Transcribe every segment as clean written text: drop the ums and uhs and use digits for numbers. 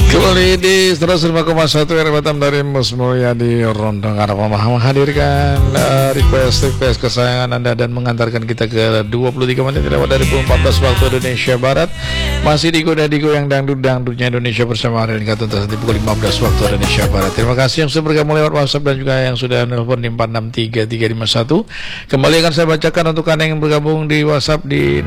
Kembali di 105,1 RMI Batam dari Mus Mulyadi Rondong Arab menghadirkan request kesayangan Anda dan mengantarkan kita ke 23 menit lewat dari 14 waktu Indonesia Barat. Masih di Digo yang dangdutnya Indonesia bersama Ariel Gatun di pukul 15 waktu Indonesia Barat. Terima kasih yang sudah bergabung lewat WhatsApp dan juga yang sudah menelpon di 463351. Kembali akan saya bacakan untuk Anda yang bergabung di WhatsApp di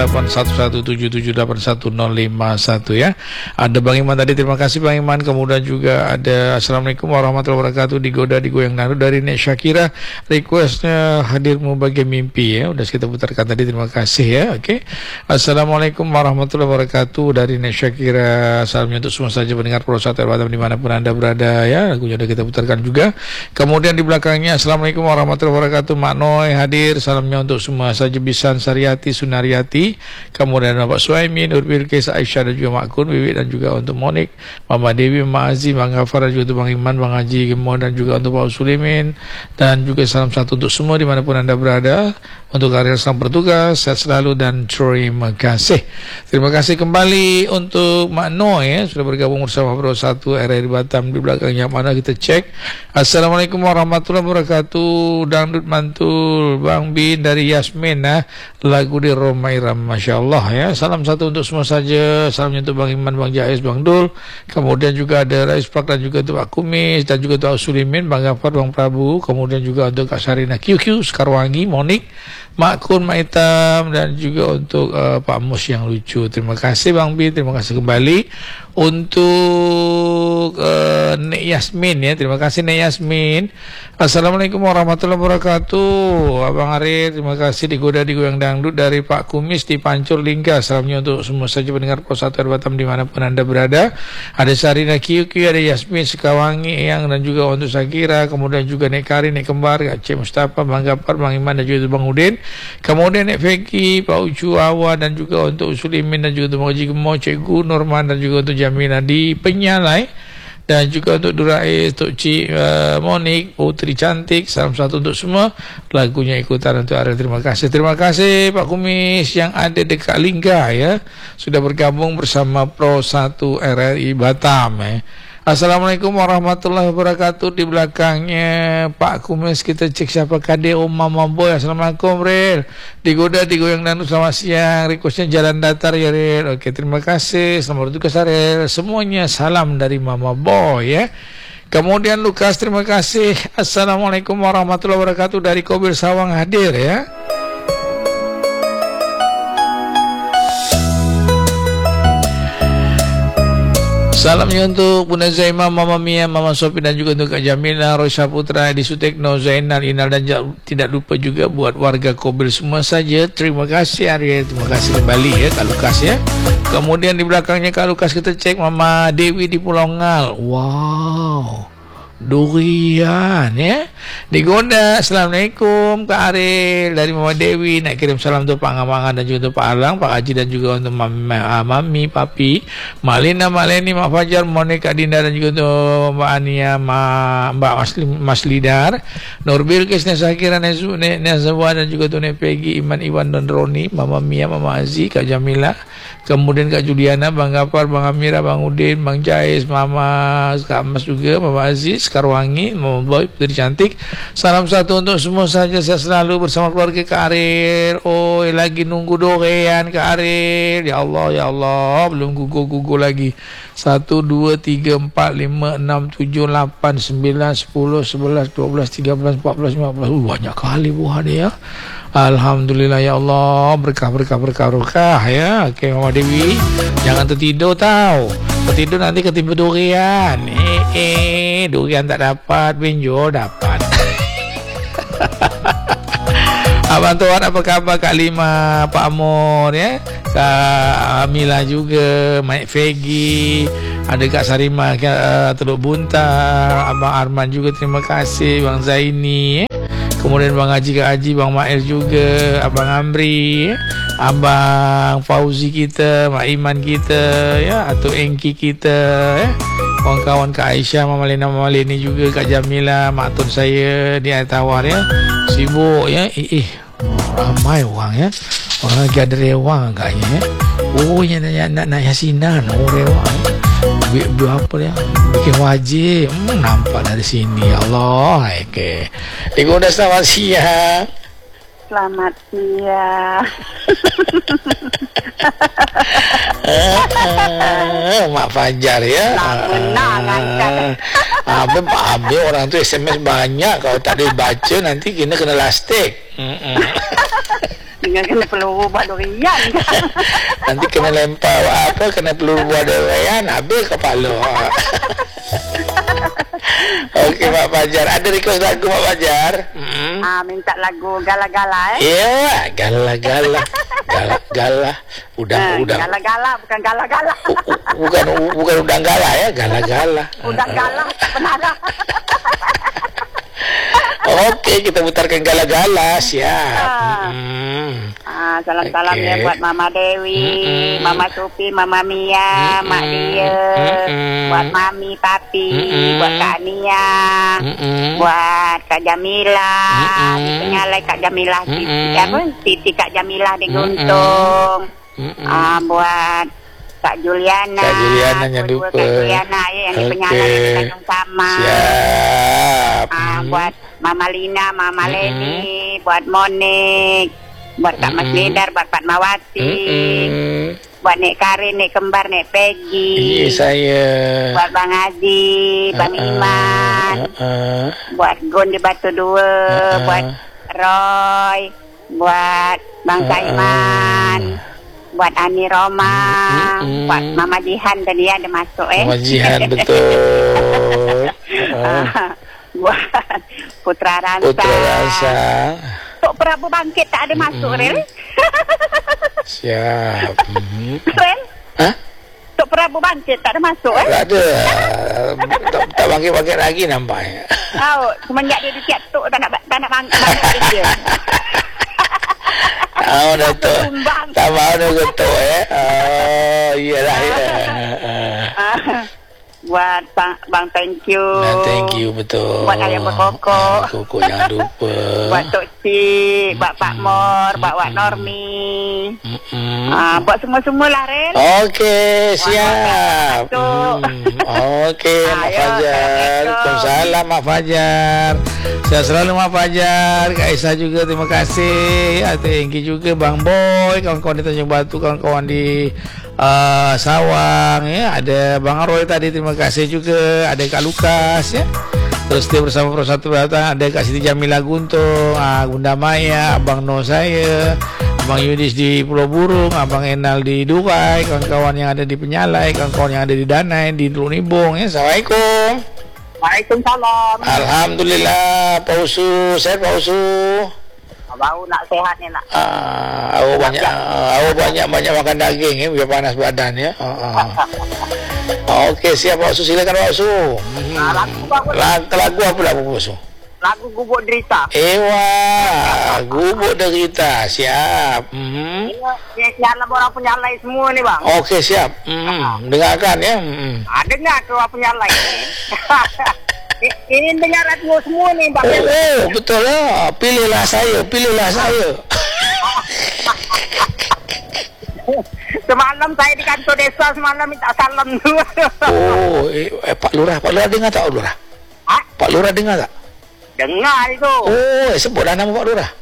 081177811051 ya. Ada Bang Iman tadi, terima kasih Bang Iman. Kemudian juga ada Assalamualaikum warahmatullahi wabarakatuh, Digo yang dangdut dari Nek Syakira, requestnya hadirmu bagai mimpi ya. Udah kita putarkan tadi, terima kasih ya. Oke. Assalamualaikum warahmatullahi wabarakatuh dari Nek Syakira. Salamnya untuk semua saja pendengar Pro 1 Batam dimanapun Anda berada ya. Lagunya udah kita putarkan juga. Kemudian di belakangnya Assalamualaikum warahmatullahi wabarakatuh, Mak Noy hadir. Salamnya untuk semua saja Bisan Sariati Sunariati. Kemudian Bapak Suaimin, Urbilkis, Aisyah dan juga Mak Kun, Wiwi dan juga untuk Monik, Mama Dewi, Mama Aziz, Bang Ghafar dan juga untuk Bang Iman, Bang Haji Gemon dan juga untuk Pak Sulimin. Dan juga salam satu untuk semua dimanapun Anda berada. Untuk karir sang bertugas, sehat selalu dan terima kasih. Terima kasih kembali untuk Mak Noy ya, sudah bergabung bersama Pro 1 RRI Batam. Di belakangnya mana kita cek. Assalamualaikum warahmatullahi wabarakatuh. Dangdut mantul Bang Bin dari Yasmin nah. Lagu di Roma Iram, Masya Allah ya. Salam satu untuk semua saja. Salamnya untuk Bang Iman, Bang Jais, Bang Dul. Kemudian juga ada Rais Pak dan juga untuk Pak Kumis dan juga untuk Sulimin, Bang Ghafar, Bang Prabu. Kemudian juga untuk Kak Sarina QQ, Sekarwangi, Monik, Mak Kun, Mak Hitam dan juga untuk Pak Mus yang lucu. Terima kasih Bang Bin, terima kasih kembali untuk Nek Yasmin ya. Terima kasih Nek Yasmin. Assalamualaikum warahmatullahi wabarakatuh. Abang Ari, terima kasih Digo yang dangdut dari Pak Kumis di Pancur Lingga. Salamnya untuk semua saja pendengar Pro 1 Batam dimanapun Anda berada. Ada Sarina QQ, ada Yasmin Sekawangi Eyang dan juga untuk Sakira. Kemudian juga Nek Karin, Nek Kembar, Kak Cik Mustafa, Bang Gapar, Bang Iman dan juga Bang Udin. Kemudian Nek Feki, Pak Ucu, Awa dan juga untuk Sulimin dan juga untuk Bang Haji Gemo, Cikgu Norman dan juga untuk Jamila di Penyalai. Dan juga untuk Durai, untuk Cik Monik, Putri Cantik. Salam satu untuk semua. Lagunya ikutan untuk Ariel. Terima kasih. Terima kasih Pak Kumis yang ada dekat Lingga ya. Sudah bergabung bersama Pro 1 RRI Batam ya. Assalamualaikum warahmatullahi wabarakatuh. Di belakangnya Pak Kumis kita cek siapa kade Om Mama Boy. Assalamualaikum Rel. Digo yang dangdut, selamat siang. Requestnya Jalan Datar ya Rel. Oke, terima kasih. Selamat bertugas Rel. Semuanya salam dari Mama Boy ya. Kemudian Lukas, terima kasih. Assalamualaikum warahmatullahi wabarakatuh dari Kobil Sawang hadir ya. Salamnya untuk Bunda Zaimah, Mama Mia, Mama Sofi dan juga untuk Kak Jamila, Roy Saputra, Edi Sutekno, Zainal, Inal dan tidak lupa juga buat warga Kobil semua saja. Terima kasih Arya, terima kasih kembali ya Kak Lukas ya. Kemudian di belakangnya Kak Lukas kita cek Mama Dewi di Pulau Ngal. Wow, durian ya. Digoda. Assalamualaikum Kak Ariel dari Mama Dewi. Nak kirim salam untuk Pak Ngamangan dan juga untuk Pak Alang, Pak Haji dan juga untuk Mami, Papi, Mak Lina, Mak Leni, Mak Fajar, Monika, Dinda dan juga untuk Mbak Ania, Mbak Mas Lidar, Nur Bilkis, Nesakira, Nezwa dan juga untuk Nek Peggy, Iman, Iwan dan Roni, Mama Mia, Mama Aziz, Kak Jamila. Kemudian Kak Juliana, Bang Gapar, Bang Amira, Bang Udin, Bang Jais, Mama Kak Mas juga, Mama Aziz, Karwangi, Mama Boy, Putri Cantik. Salam satu untuk semua saja, saya selalu bersama keluarga Kak Ariel. Oh, lagi nunggu dorean Kak Ariel. Ya Allah, belum gugu lagi. 1, 2, 3, 4, 5, 6, 7, 8, 9, 10, 11, 12, 13, 14, 15. Banyak kali buah dia. Alhamdulillah ya Allah, berkah ya. Oke Mama Dewi, jangan tertidur tahu. Tertidur nanti ketipu durian. Durian tak dapat, benjo dapat. Abang Tuan apa kabar Kak Lima, Pak Amor ya, Kak Mila juga, Mak Fegi, ada Kak Sarima, Teluk Bunta, Abang Arman juga terima kasih, Bang Zaini ya. Kemudian Bang Haji, Kak Haji, Bang Mael juga, Abang Amri, Abang Fauzi kita, Mak Iman kita, ya, atau Engki kita, ya. Kawan-kawan Kak Aisyah, Mama Leni juga, Kak Jamila, Mak Tun saya di Air Tawar ya. Sibuk ya, ramai orang ya. Orang lagi ada rewang agaknya ya. Oh, nak yasinan, oh rewang. video apa dia? Bikin wajib. Nampak dari sini. Ya Allah. Okey. Ibu dah selamat siang. Selamat siang. Mak Fajar ya. Habis orang tu SMS banyak. Kalau tak ada baca nanti kena lastik. Dengan kena peluru buat durian. Nanti kena lempar apa, kena peluru buat durian, habis kepala. Okey Mak Fajar, ada request lagu Mak Fajar? Minta lagu Gala-Gala Ya, Gala-Gala. Gala-Gala. Udang. Gala-Gala bukan Gala-Gala. Bukan udang gala ya, Gala-Gala. Udang gala benar. Okey, kita putarkan Gala-Gala. Siap. Salam-salam ya buat Mama Dewi, Mama Supi, Mama Mia, Mak Dia, buat Mami, Papi, buat Kak Nia, buat Kak Jamila, di Penyalai Kak Jamila, Siti Kak Jamila di Guntung, buat Kak Juliana. Kak Juliana yang lupa. Kak Juliana yang di Penyalai di Tanjung Sama. Siap. Buat Mama Lina, Mama Leni, buat Monik, buat Kak Mas Lidar, buat Fatmawati, buat Nek Karin, Nek Kembar, Nek Peggy, saya, buat Bang Haji, Bang Iman, buat Gon di Batu Dua, buat Roy, buat Bang Saiman, buat Ani Roma, buat Mama Jihan tadi ada masuk Mama Jihan betul. Buat Putra Ransa. Tok Prabu Bangkit tak ada masuk Rel. Siap. Rel? Hah? Tok Prabu Bangkit tak ada masuk Tak ada. Tak bangkit-bangkit lagi nampaknya. Tahu, semenjak dia disiap tok tak nak bangkit dia. Oh, Datuk. Tak mahu dah ketuk Oh, iyalah ya. Buat Bang thank you. Thank you betul. Buat Ayam Berkokok. Koko jangan lupa. Buat Tok Cik, buat Pak Mor, buat Wak Normi. Buat semua-semua lah Ren. Okey, siap. Okey, Mak Fajar. Waalaikumsalam Mak Fajar. Sehat selalu Mak Fajar. Kak Aisyah juga terima kasih. Thank you juga Bang Boy, kawan-kawan di Tanjung Batu, kawan-kawan di Sawang ya. Ada Bang Roy tadi terima kasih juga. Ada Kak Lukas ya. Terus dia bersama Persatu Batang. Ada Kak Siti Jamila Guntung, Bunda Maya, Abang No saya, Abang Yudis di Pulau Burung, Abang Enal di Dubai, kawan-kawan yang ada di Penyalai, kawan-kawan yang ada di Danai, di Telunibung ya. Assalamualaikum. Waalaikumsalam. Alhamdulillah, Pak Usu, sehat Pak Usu. Baru nak sehat ni nak. Awak banyak makan daging ya, biar panas badan ya. Okey, siap Pak Usu, silakan Pak Usu. Lagu apa Pak Usu? Lagu Gubuk Derita. Gubuk Derita, siap. Sialan orang penyalai semua ni bang. Okey, siap. Dengarkan ya. Dengar ke orang penyalai ni. Ini dengar lagu semua ni bang. Betul lah. Pilihlah saya. Semalam saya di kantor desa semalam minta salam tu. Pak Lurah dengar tak Pak Lurah? Pak Lurah dengar tak? Dengar itu. Sebutlah nama Pak Lurah.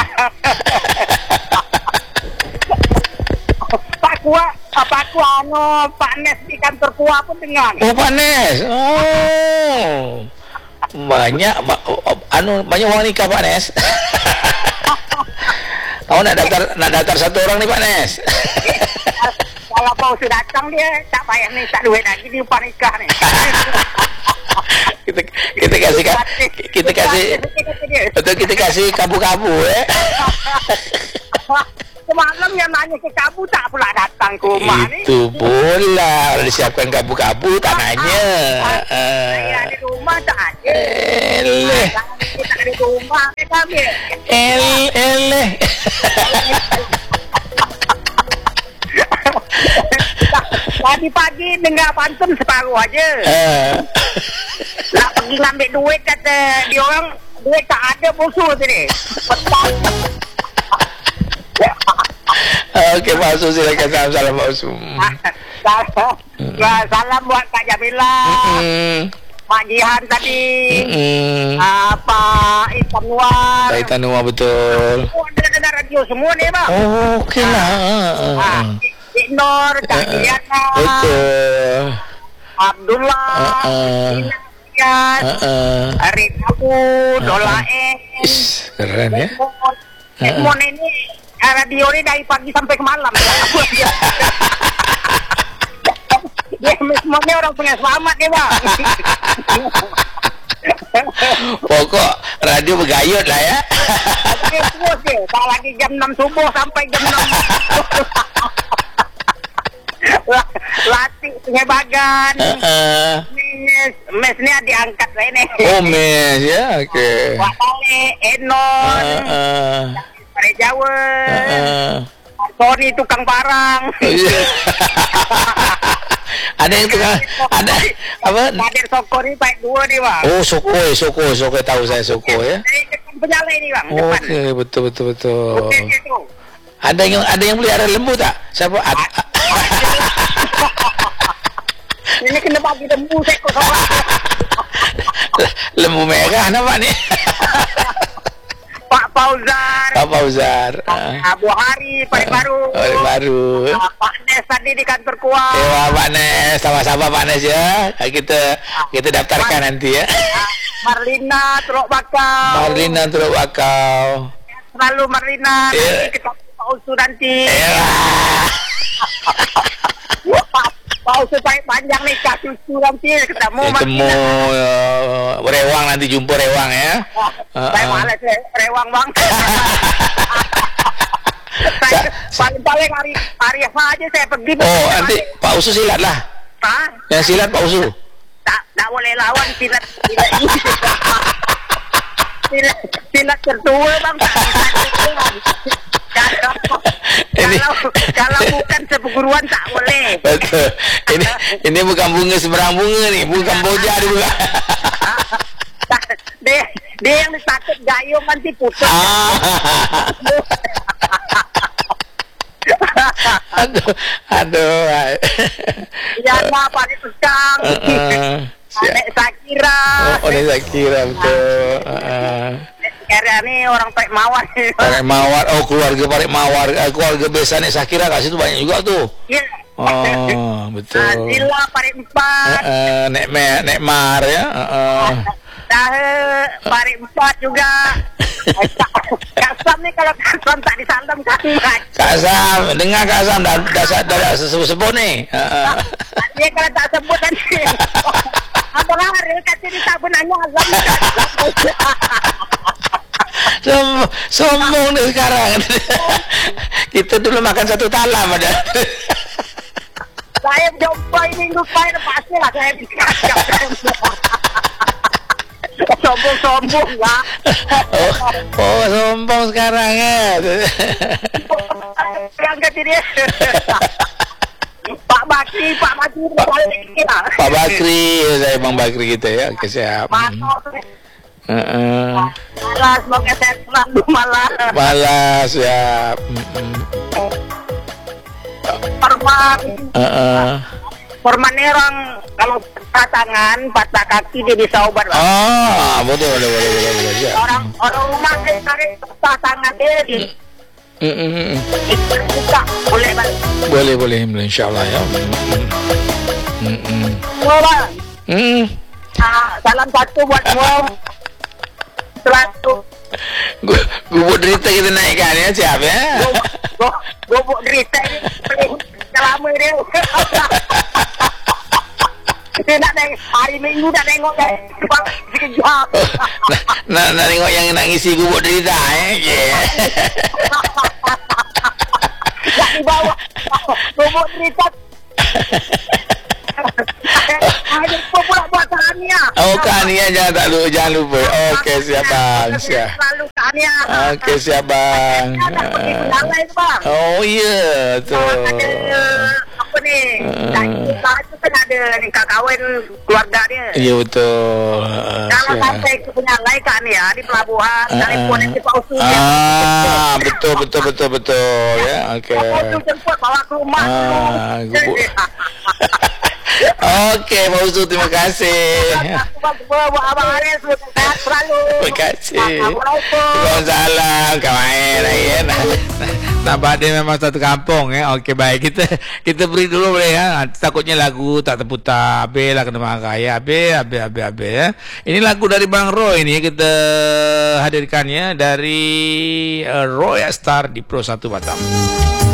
Pak Nes di kantor Kuah pun dengar. Pak Nes. Banyak orang nikah Pak Nes. Nak daftar satu orang ni Pak Nes. Kalau kau sudah datang dia tak payah ni tak duit lagi di upah nikah ni. kita kasih kabu-kabu Semalam yang nanya ke kabu tak pula datang ke rumah ni. Itu pula disiapkan kabu-kabu tak nanya. Saya ada rumah tak ada. Tak ada rumah kami. Pagi-pagi dengar pantun separuh aja. Nak pergi ngambil duit kata dia orang duit tak ada musuh tadi. Okey Pak Usu, silakan salam Pak Usu. Salam buat Kak Jamila. Pak Jihan tadi. Pak Itam Nuar. Pak Itam Nuar, betul. Ada radio semua ni bang. Oh, okey lah. Cik Nur, Kak Diana. Betul. Abdullah. Arif Abu, Dola keren ya. Edmond ini radio ni dari pagi sampai ke malam. Dia semuanya orang punya selamat ni bang. Pokok radio bergayut lah ya. Terus je. Tak lagi jam 6 subuh sampai jam 6. Latih Sungai Bagan. Mes ni diangkat saya ni. Oh, mes ya. Okey. Wak Balik, Enon. Pare Jawa. Sony tukang barang. Ada yang tukang, ada apa? Kadir Soko ni baik dua ni bang. Oh, Soko tahu saya Soko ya. Penyalai ni bang. Okey, betul. Okey tu. Ada yang pelihara lembu tak? Siapa? Ini kena bagi lembu seekor seorang. Lembu merah nampak ni. Pak Fauzar. Abu Hari Paling Baru. Pak Nes tadi di kantor kuat. Pak Nes, sama-sama Pak Nes ya. Kita daftarkan nanti ya. Marlina Teluk Bakau. Selalu Marlina. Nanti kita Pak Usu nanti. Pak Usu panjang ni kasih Usu nanti ketemu Rewang nanti jumpa Rewang ya. Saya malas Rewang bang. Paling hari apa aja saya pergi. Oh, nanti Pak Usu silat lah. Yang silat Pak Usu. Tak boleh lawan silat silat tertua bang. Kalau bukan seperguruan tak boleh. Betul. Ini bukan bunga seberang bunga ni, bukan boja dia. Dia yang takut gayung nanti putus. Aduh. Ya nak Pak Tukang. Nek Sakira. Nek Sakira betul. Sekarang ni orang Parik Mawar. Oh, keluarga Parik Mawar. Keluarga besar Nek Sakira kat situ banyak juga tu. Ya. Oh, betul. Zila Parik 4. Nek Mar ya. Parik 4 juga. Kak Sam ni kalau Kak Sam tak disalam kan. Kak Sam, dengar Kak Sam dah sebut ni. Dia kalau tak sebut nanti. Abang hari kata dia tak benarnya azam. Sombong ni sekarang. Kita dulu makan satu talam ada. Saya jumpa minggu lepas pastilah saya dikasih. Sombong lah. Oh, sombong sekarang ya. Yang kata dia. Pak Bakri Pak Bakri, saya Bang Bakri kita ya. Okey, siap. Malas, semoga saya selalu malas, siap. Forman orang kalau patah kaki dia bisa ubat. Betul. Orang rumah dia tarik patah tangan dia. Boleh insyaallah ya. Salam satu buat semua. Gubuk derita kita naikkan ya, siap ya. Gubuk derita ni lama dia. Kita nak tengok hari Minggu nak tengok sekejap. Nak tengok yang nak ngisi gubuk derita nak dibawa gubuk derita. Ada pula buat tahniah. Tahniah jangan lupa. Okey, siap bang. Siap. Selalu tahniah. Okey, siap bang. Oh iya tu. Apa ni. Itu kan ada ni kawan keluarga dia. Ya betul. Kalau sampai ke Penyangai Kak ni di pelabuhan, telefon yang palsu. Betul ya. Okey. Palsu jemput bawa ke rumah. Okey, Pak Usu, terima kasih. Abang Haris selalu. Terima kasih. Waalaikumsalam. Kawan lain. Nampak dia memang satu kampung ya. Okey, baik. Kita beri dulu boleh ya. Takutnya lagu tak terputar. Habis lah kena marah ya. Habis ya. Ini lagu dari Bang Roy ni kita hadirkan ya dari Roy Star di Pro 1 Batam.